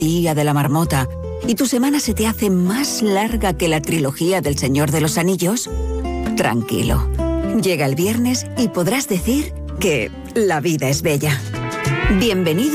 Día de la Marmota y tu semana se te hace más larga que la trilogía del Señor de los Anillos, tranquilo. Llega el viernes y podrás decir que la vida es bella. Bienvenido